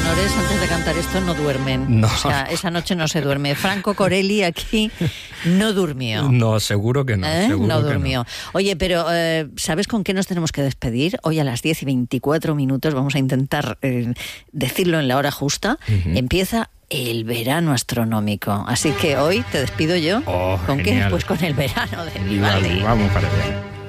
tenores antes de cantar esto no duermen. No. O sea, esa noche no se duerme. Franco Corelli aquí no durmió. No, seguro que no. Seguro No que durmió. no. Oye, pero ¿sabes con qué nos tenemos que despedir? Hoy a las 10:24 vamos a intentar decirlo en la hora justa. Empieza el verano astronómico. Así que hoy te despido yo. Oh, ¿Con genial. qué? Pues con el verano de Vivaldi, Vivaldi. vamos para allá.